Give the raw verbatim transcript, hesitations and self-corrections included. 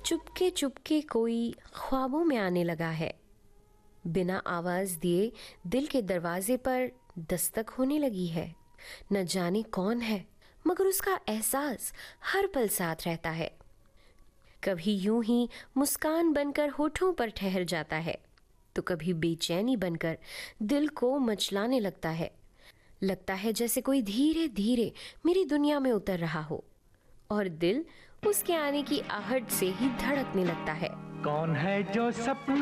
चुपके चुपके कोई ख्वाबों में आने लगा है। बिना आवाज दिए दिल के दरवाजे पर दस्तक होने लगी है। न जाने कौन है, मगर उसका एहसास हर पल साथ रहता है। कभी यूं ही मुस्कान बनकर होठों पर ठहर जाता है, तो कभी बेचैनी बनकर दिल को मचलाने लगता है। लगता है जैसे कोई धीरे धीरे मेरी दुनिया में उतर रहा हो, और दिल उसके आने की आहट से ही धड़कने लगता है। कौन है जो सपना